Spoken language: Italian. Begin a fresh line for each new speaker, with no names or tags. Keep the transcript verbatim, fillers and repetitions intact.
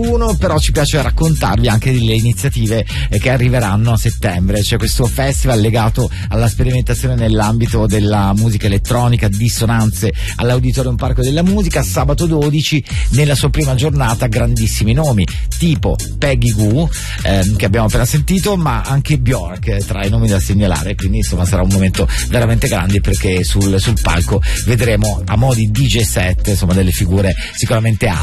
ventuno, però ci piace raccontarvi anche delle iniziative che arriveranno a settembre. C'è questo festival legato alla sperimentazione nell'ambito della musica elettronica, dissonanze all'Auditorium Parco della Musica, sabato dodici, nella sua prima giornata grandissimi nomi tipo Peggy Goo, ehm, che abbiamo appena sentito, ma anche Bjork tra i nomi da segnalare, quindi insomma sarà un momento veramente grande, perché sul, sul palco vedremo a mo' di D J set insomma delle figure sicuramente